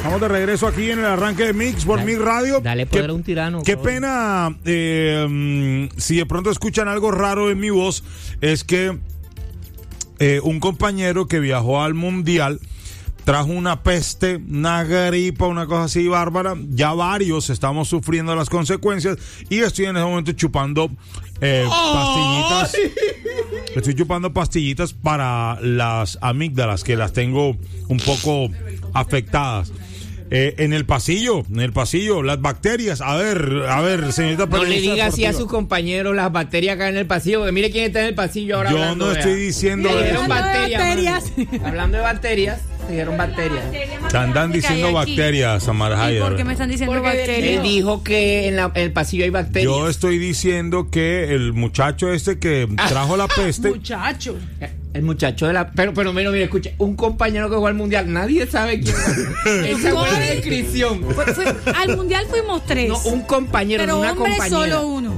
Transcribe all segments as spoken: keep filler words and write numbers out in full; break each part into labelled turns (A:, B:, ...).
A: Estamos de regreso aquí en el arranque de Mix por Mix Radio.
B: Dale poder a un tirano.
A: Qué pena, eh, si de pronto escuchan algo raro en mi voz, es que eh, un compañero que viajó al Mundial trajo una peste, una gripa, una cosa así bárbara. Ya varios estamos sufriendo las consecuencias y estoy en ese momento chupando eh, pastillitas. Estoy chupando pastillitas para las amígdalas, que las tengo un poco afectadas. Eh, en el pasillo, en el pasillo, las bacterias. A ver, a ver, señorita.
B: No le diga así a su compañero las bacterias acá en el pasillo, porque mire quién está en el pasillo ahora.
A: Yo
B: hablando,
A: no
B: vea.
A: estoy diciendo.
B: Le dijeron
C: Hablando de
B: bacterias.
C: bacterias.
B: Hablando de bacterias, le dijeron bacterias.
A: Te andan diciendo bacterias, Samar
C: ¿Y
A: Haider.
C: por qué me están diciendo
B: Porque él
C: bacterias?
B: dijo que en, la, en el pasillo hay bacterias.
A: Yo estoy diciendo que el muchacho este que trajo la peste.
C: Muchacho.
B: El muchacho de la... Pero, pero, mira, mira, escucha. Un compañero que jugó al Mundial. Nadie sabe quién fue. Esa buena descripción.
C: Fue- fue- al mundial fuimos tres.
B: No, un compañero,
C: pero
B: no una
C: hombre
B: compañera.
C: solo uno.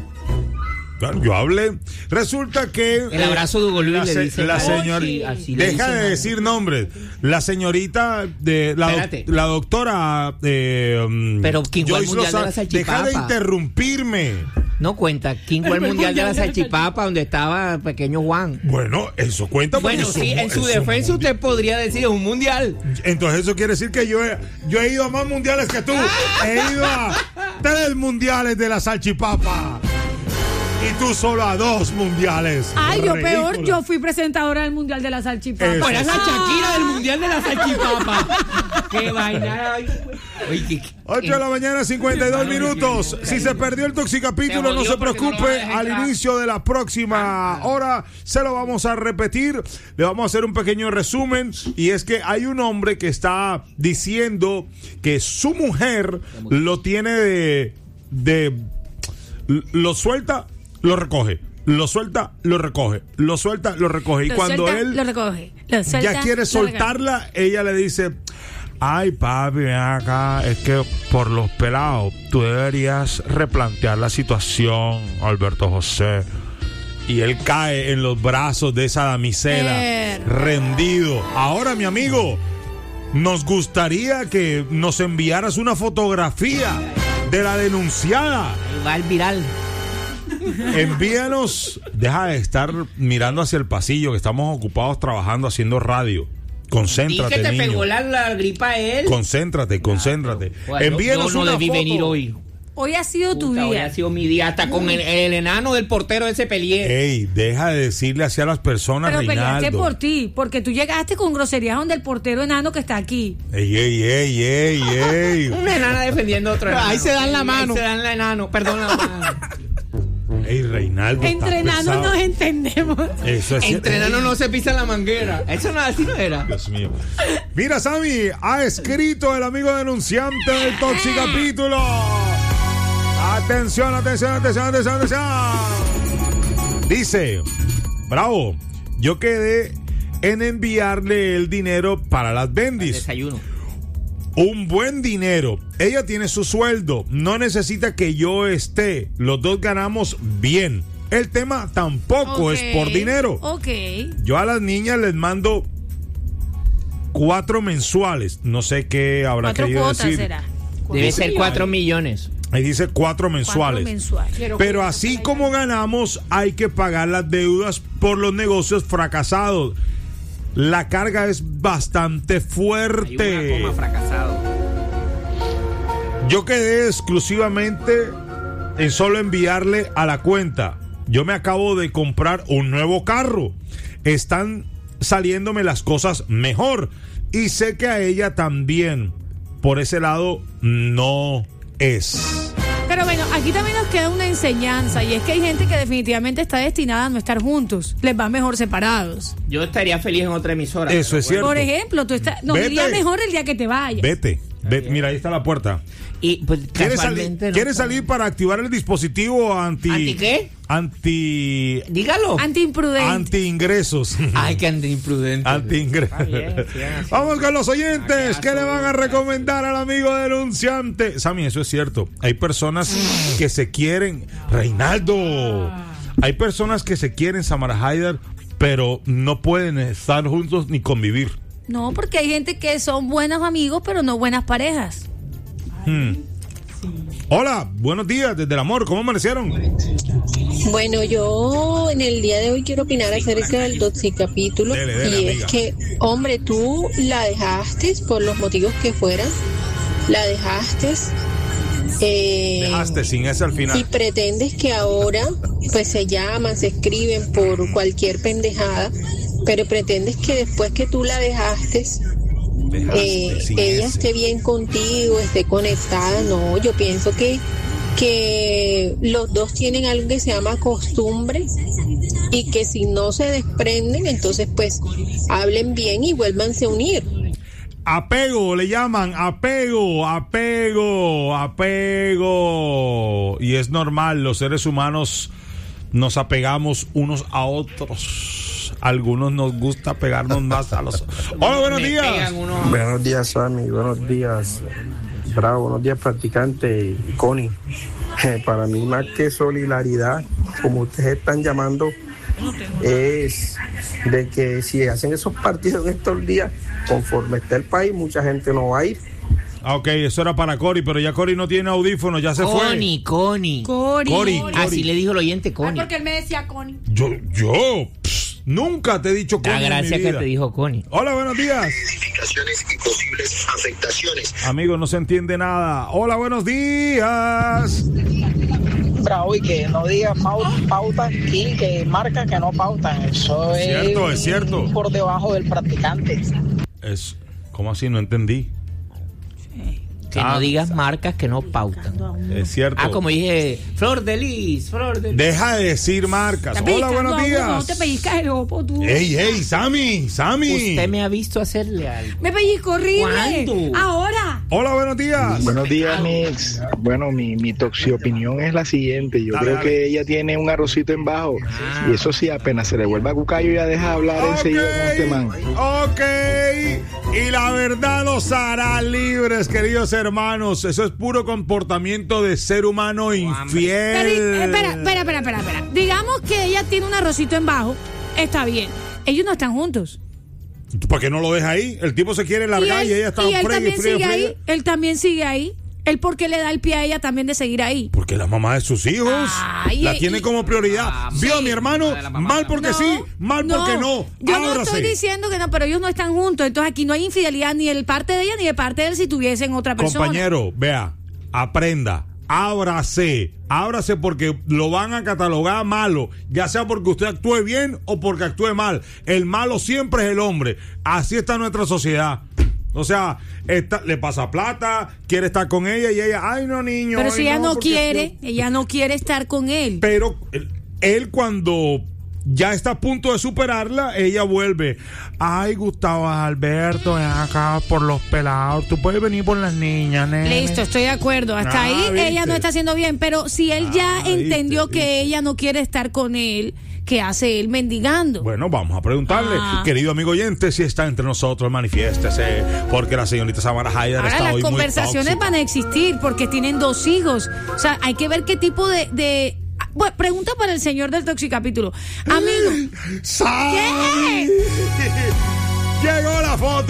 A: Claro, yo hablé. Resulta que
B: El abrazo de Hugo Luis
A: la,
B: le
A: se-
B: dice.
A: la
B: Oye,
A: señorita.
B: así le
A: Deja
B: dicen,
A: de
B: ¿no?
A: decir nombres. La señorita de la, doc-
B: Espérate.
A: la doctora eh, um,
B: Pero ¿quién fue al
A: Joyce
B: Mundial de la
A: Lozano,
B: salchipapa?
A: deja de interrumpirme.
B: No cuenta. ¿Quién fue el mundial de la salchipapa donde estaba el pequeño Juan?
A: Bueno, eso cuenta porque
B: Bueno,
A: es un
B: sí,
A: mu-
B: en su
A: es un
B: defensa
A: mundial.
B: usted podría decir es un mundial.
A: Entonces eso quiere decir que yo he, yo he ido a más mundiales que tú. He ido a tres mundiales de la salchipapa. Y tú solo a dos mundiales.
C: Ay, yo
A: Ridícula.
C: peor, yo fui presentadora del mundial de la salchipapa.
A: Eso.
B: Bueno, es la
C: Ah.
B: Shakira del mundial de la salchipapa. Qué vaina. Ay, oye, qué- qué-
A: ocho de la mañana, cincuenta y dos minutos. Si se perdió el toxicapítulo,
B: Se
A: no
B: jodió
A: se
B: porque no lo van a
A: preocupe.
B: dejar
A: Al
B: entrar.
A: inicio de la próxima hora se lo vamos a repetir. Le vamos a hacer un pequeño resumen. Y es que hay un hombre que está diciendo que su mujer lo tiene de... de lo suelta, lo recoge. Lo suelta, lo recoge. Lo suelta, lo recoge. Y
C: Lo
A: cuando
C: suelta,
A: él
C: lo recoge. Lo suelta,
A: ya quiere
C: lo
A: soltarla, ella le dice: ay, papi, ven acá, es que por los pelados tú deberías replantear la situación, Alberto José. Y él cae en los brazos de esa damisela,
C: Eh.
A: rendido. Ahora, mi amigo, nos gustaría que nos enviaras una fotografía de la denunciada.
B: Va al viral.
A: Envíanos, deja de estar mirando hacia el pasillo, que estamos ocupados trabajando haciendo radio.
B: Y
A: Concéntrate,
B: que te
A: niño.
B: pegó la, la gripa a él.
A: Concéntrate, concéntrate.
B: Bueno,
A: Envíanos
B: yo no
A: una
B: debí
A: foto.
B: venir hoy.
C: Hoy ha sido tu
B: Puta, hoy
C: día.
B: ha sido mi día. Hasta con el, el enano del portero de ese peleé.
A: Ey, deja de decirle así a las personas,
C: Pero peleaste
A: Reinaldo.
C: por ti, porque tú llegaste con groserías donde el portero enano que está aquí.
A: Ey, ey, ey, ey, ey.
B: Una enana defendiendo a otro enano.
D: Ahí se dan la mano.
B: Ahí se dan la enano. Perdón, la mano.
A: Ey, Reinaldo.
C: Entre
A: estás
C: enanos
A: pesado.
C: nos entendemos.
A: Eso es
B: Entre
A: cierto.
B: enanos no se pisa la manguera. Eso no, así no era.
A: Dios mío. Mira, Sammy, ha escrito el amigo denunciante del Toxicapítulo. Atención, atención, atención, atención, atención. Dice: bravo, yo quedé en enviarle el dinero para las bendis.
B: Desayuno.
A: Un buen dinero. Ella tiene su sueldo. No necesita que yo esté. Los dos ganamos bien. El tema tampoco
C: Ok,
A: es por dinero.
C: Ok.
A: Yo a las niñas les mando cuatro mensuales. No sé qué habrá
C: Cuatro
A: querido
C: cuotas
A: decir.
C: será.
B: Debe ser cuatro millones.
A: Ahí dice cuatro mensuales.
C: Cuatro mensuales.
A: Pero así como ganamos, hay que pagar las deudas por los negocios fracasados. La carga es bastante
B: Hay
A: fuerte.
B: una coma fracasado.
A: Yo quedé exclusivamente en solo enviarle a la cuenta. Yo me acabo de comprar un nuevo carro. Están saliéndome las cosas mejor. Y sé que a ella también. Por ese lado, no es.
C: Pero bueno, aquí también nos queda una enseñanza, y es que hay gente que definitivamente está destinada a no estar juntos. Les va mejor separados.
B: Yo estaría feliz en otra emisora.
A: Eso
B: pero
A: es cierto.
C: Por ejemplo, tú estás, nos
A: Vete.
C: iría mejor el día que te vayas.
A: Vete. Ve- mira, ahí está la puerta.
B: Y pues
A: ¿Quieres,
B: casualmente
A: salir,
B: no
A: ¿quieres
B: está.
A: salir para activar el dispositivo anti...
B: ¿Anti qué?
A: Anti...
B: Dígalo.
C: Antiimprudente.
A: Anti ingresos.
B: Ay, qué ande imprudente.
A: Anti ingresos.
B: Está bien, sigan así.
A: Vamos con los oyentes.
B: Ah,
A: ¿Qué
B: qué
A: le
B: asco.
A: van a recomendar al amigo denunciante? Sammy, eso es cierto. Hay personas que se quieren. Reinaldo. Hay personas que se quieren, Samara Haider, pero no pueden estar juntos ni convivir.
C: No, porque hay gente que son buenos amigos, pero no buenas parejas.
A: Hmm. Hola, buenos días desde el amor, ¿cómo amanecieron?
D: Bueno, yo en el día de hoy quiero opinar acerca del toxicapítulo.
A: Dele, dele,
D: y
A: amiga.
D: es que, hombre, tú la dejaste por los motivos que fueran, la dejaste, eh,
A: Dejaste sin ese al
D: y
A: final.
D: pretendes que ahora pues se llaman, se escriben por cualquier pendejada, pero pretendes que después que tú la dejaste,
A: Dejaste
D: eh,
A: sin
D: ella
A: ese.
D: esté bien contigo, esté conectada. No, yo pienso que que los dos tienen algo que se llama costumbre y que si no se desprenden, entonces pues hablen bien y vuélvanse a unir.
A: Apego, le llaman apego, apego, apego. Y es normal, los seres humanos nos apegamos unos a otros. Algunos nos gusta pegarnos más a los... Hola, buenos
B: Me
A: días.
B: pegan unos-
E: Buenos días, Sammy. Buenos días, Bravo. Buenos días, practicante y Connie. Eh, para mí, más que solidaridad, como ustedes están llamando, es de que si hacen esos partidos en estos días, conforme está el país, mucha gente no va a ir.
A: Ah, ok, eso era para Cory, pero ya Cory no tiene audífonos, ya se
B: Connie, Connie.
C: Cori.
A: Cori.
B: Así le dijo el oyente
C: Ay,
B: Connie.
C: porque él me decía Connie.
A: fue. Yo, yo, pss, nunca te he dicho Cory
B: Da
A: en mi
B: gracia que
A: vida.
B: te dijo Connie.
A: Hola, buenos días.
F: Identificaciones y posibles afectaciones.
A: Amigos, no se entiende nada. Hola, buenos días.
G: Bravo, y que no diga pau- pautas y que marcas que no pautan. Eso es
A: Cierto, es cierto.
G: por debajo del practicante.
A: Es, ¿cómo así? No entendí.
B: Que
A: Ah.
B: no digas marcas que no pautan.
A: Es cierto.
B: Ah, como dije, Flor de Lis, Flor de Lis.
A: Deja de decir marcas.
C: Estás
A: Hola,
C: pellizcando
A: buenos
C: a uno,
A: días.
C: No te pellizcas el ojo, tú.
A: Ey, ey, Sammy, Sammy.
B: Usted me ha visto hacerle algo.
C: Me pellizco horrible.
B: ¿Cuándo?
C: Ahora.
A: Hola, buenos días.
H: Buenos días, Mix. Bueno, mi, mi toxiopinión es la siguiente. Yo
A: Dale,
H: creo
A: dale.
H: que ella tiene un arrocito en bajo. Y eso sí, apenas se le vuelva a cucayo, ya deja hablar enseguida con este man.
A: Ok, y la verdad los hará libres, queridos hermanos. Eso es puro comportamiento de ser humano
C: Pero,
A: infiel.
C: eh, espera, espera, espera, espera, espera. Digamos que ella tiene un arrocito en bajo. Está bien. Ellos no están juntos.
A: ¿Por qué no lo deja ahí? El tipo se quiere largar y,
C: él,
A: ella está
C: y él
A: friegue,
C: también
A: friegue,
C: sigue
A: friegue.
C: ahí. Él también sigue ahí. Él porque le da el pie a ella también de seguir ahí.
A: Porque la mamá de sus hijos
C: Ay,
A: la
C: y-
A: tiene como prioridad.
B: Ah,
A: Vio
B: sí,
A: mi hermano,
B: la de la mamá.
A: mal porque sí, mal porque no.
C: Yo no
A: Ábrase.
C: estoy diciendo que no, pero ellos no están juntos. Entonces aquí no hay infidelidad ni de parte de ella ni de parte de él si tuviesen otra persona.
A: Compañero, vea, aprenda, ábrase, ábrase porque lo van a catalogar malo, ya sea porque usted actúe bien o porque actúe mal. El malo siempre es el hombre. Así está nuestra sociedad. O sea, esta, le pasa plata, quiere estar con ella y ella, ay no niño.
C: Pero
A: ay,
C: si ella no
A: porque
C: quiere,
A: tú-".
C: ella no quiere estar con él.
A: Pero él, él cuando ya está a punto de superarla, ella vuelve. Ay, Gustavo Alberto, ven acá por los pelados. Tú puedes venir por las niñas, nene.
C: Listo, estoy de acuerdo. Hasta
A: Ah,
C: ahí
A: ¿viste?
C: ella no está haciendo bien. Pero si él ya
A: Ah,
C: entendió
A: ¿viste?
C: que ella no quiere estar con él, ¿qué hace él mendigando?
A: Bueno, vamos a preguntarle,
C: Ah.
A: querido amigo oyente, si está entre nosotros, manifiéstese, porque la señorita Samara Haider
C: Ahora
A: está
C: las
A: hoy muy
C: conversaciones
A: tóxica.
C: van a existir porque tienen dos hijos. O sea, hay que ver qué tipo de... de... Bueno, pregunta para el señor del Toxicapítulo. Amigo,
A: ¡Sammy! ¡Llegó la foto!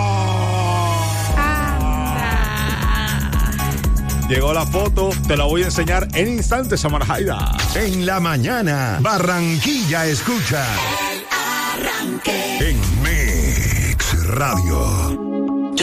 C: anda.
A: Llegó la foto, te la voy a enseñar en instantes, Samara Haider.
F: En la mañana, Barranquilla escucha. En Mix Radio.